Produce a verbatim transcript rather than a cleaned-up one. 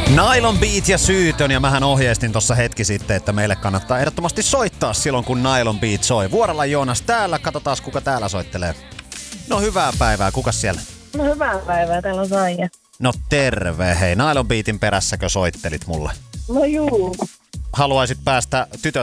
Nylon Beat ja Syytön, ja mähän ohjeistin tuossa hetki sitten, että meille kannattaa ehdottomasti soittaa silloin, kun Nylon Beat soi. Vuorella Joonas täällä, katsotaan kuka täällä soittelee. No hyvää päivää, kukas siellä? No hyvää päivää, täällä on Saija. No terve, hei, Nylon Beatin perässäkö soittelit mulle? No juu. Haluaisit päästä tytöt